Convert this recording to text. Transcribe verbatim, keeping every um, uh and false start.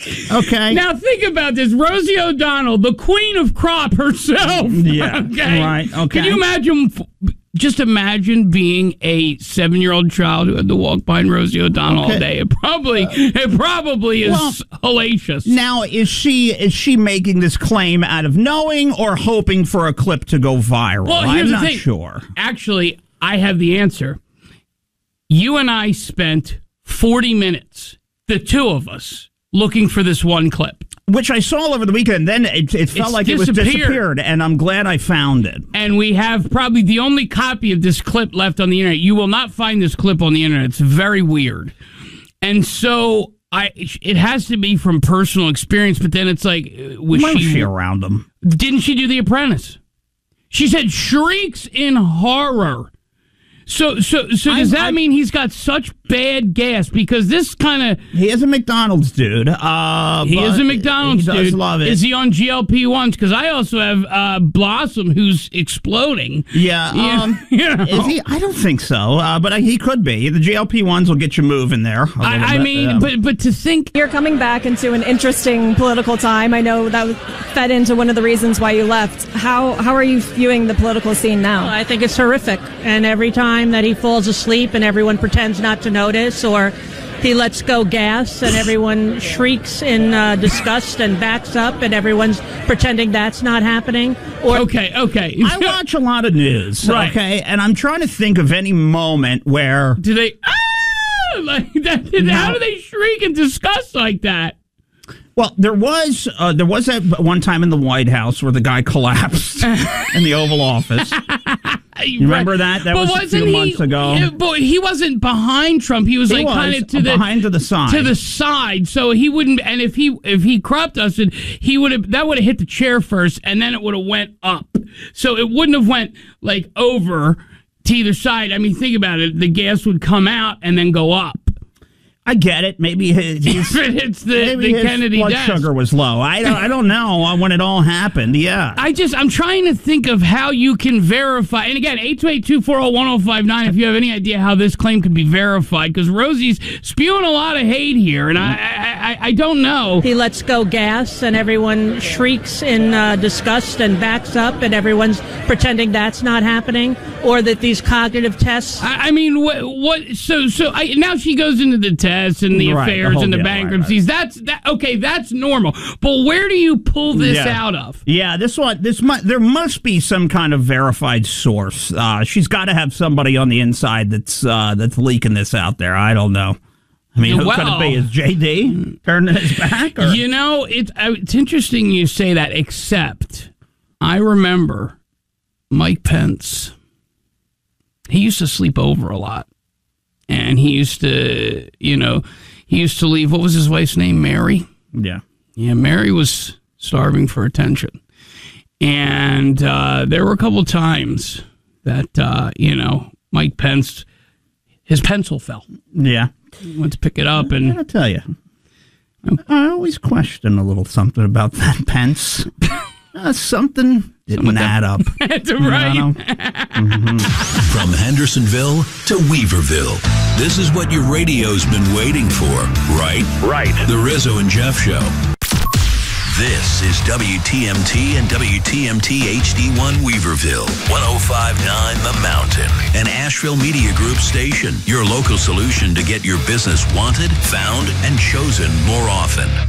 Okay. Now think about this. Rosie O'Donnell, the queen of crop herself. Yeah. Okay. Right. Okay. Can you imagine... Just imagine being a seven-year-old child who had to walk behind Rosie O'Donnell okay. all day. It probably, uh, it probably is well, hellacious. Now, is she is she making this claim out of knowing or hoping for a clip to go viral? Well, here's I'm the not thing. sure. Actually, I have the answer. You and I spent forty minutes, the two of us, looking for this one clip. Which I saw over the weekend. Then it, it felt it's like it was disappeared, and I'm glad I found it. And we have probably the only copy of this clip left on the internet. You will not find this clip on the internet. It's very weird. And so I, it has to be from personal experience, but then it's like, was Why she, was she around him? Didn't she do The Apprentice? She said shrieks in horror. So, so, so does I, that I, mean he's got such bad gas? Because this kind of he is a McDonald's dude. Uh, he is a McDonald's he dude. Does love it. Is he on G L P ones? Because I also have uh, Blossom, who's exploding. Yeah, yeah um, you know. Is he? I don't think so. Uh, but he could be. The G L P ones will get you moving there. I, I mean, um, but but to think you're coming back into an interesting political time. I know that was fed into one of the reasons why you left. How how are you viewing the political scene now? Well, I think it's horrific, and every time that he falls asleep and everyone pretends not to notice, or he lets go gas and everyone shrieks in uh, disgust and backs up and everyone's pretending that's not happening. Or okay, okay. I watch a lot of news, right. okay, and I'm trying to think of any moment where do they ah like that? No. How do they shriek in disgust like that? Well, there was uh, there was that one time in the White House where the guy collapsed in the Oval Office. You remember right. that? That but was a few he, months ago. But he wasn't behind Trump. He was he like kind of to the behind to the side. To the side. So he wouldn't. And if he if he cropped us, he would have that would have hit the chair first, and then it would have went up. So it wouldn't have went like over to either side. I mean, think about it. The gas would come out and then go up. I get it. Maybe his, his, it's the, maybe the his Kennedy blood desk. sugar was low. I don't, I don't know when it all happened. Yeah. I just, I'm trying to think of how you can verify. And again, eight two eight, two four zero, one zero five nine if you have any idea how this claim could be verified. Because Rosie's spewing a lot of hate here, and I, I, I don't know. He lets go gas, and everyone shrieks in uh, disgust and backs up, and everyone's pretending that's not happening, or that these cognitive tests. I, I mean, what? what so, so I, now she goes into the test. And the right, affairs the and the deal, bankruptcies. Right, right. That's that. Okay, that's normal. But where do you pull this yeah. out of? Yeah, this one. This mu- there must be some kind of verified source. Uh, she's got to have somebody on the inside that's uh, that's leaking this out there. I don't know. I mean, who well, could it be? Is J D turning his back? Or? You know, it's it's interesting you say that. Except, I remember Mike Pence. He used to sleep over a lot. And he used to, you know, he used to leave, what was his wife's name? Mary? Yeah. Yeah, Mary was starving for attention. And uh, there were a couple times that, uh, you know, Mike Pence, his pencil fell. Yeah. He went to pick it up and... I'll tell you, I always question a little something about that Pence. Uh, something didn't add up. That's right. Mm-hmm. From Hendersonville to Weaverville, this is what your radio's been waiting for, right? Right. The Rizzo and Jeff Show. This is W T M T and W T M T H D one Weaverville, one oh five point nine The Mountain, an Asheville Media Group station, your local solution to get your business wanted, found, and chosen more often.